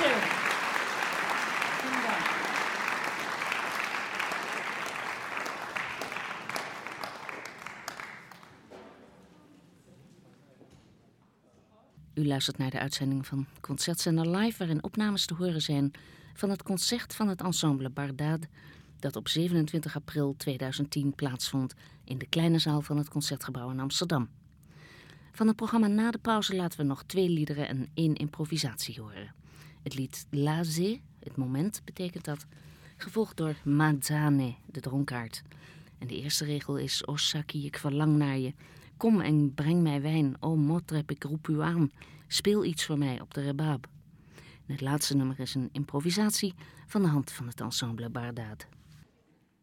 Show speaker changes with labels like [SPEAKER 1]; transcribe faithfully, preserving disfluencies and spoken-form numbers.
[SPEAKER 1] schön. Vielen Dank.
[SPEAKER 2] U luistert naar de uitzending van Concertzender Live, waarin opnames te horen zijn van het concert van het ensemble Bardade, dat op zevenentwintig april tweeduizend tien plaatsvond in de kleine zaal van het Concertgebouw in Amsterdam. Van het programma na de pauze laten we nog twee liederen en één improvisatie horen. Het lied Laze, het moment betekent dat, gevolgd door Mazane, de dronkaard. En de eerste regel is: O Saki, ik verlang naar je. Kom en breng mij wijn. O Motrep, ik roep u aan. Speel iets voor mij op de rebab. En het laatste nummer is een improvisatie van de hand van het ensemble Bardade.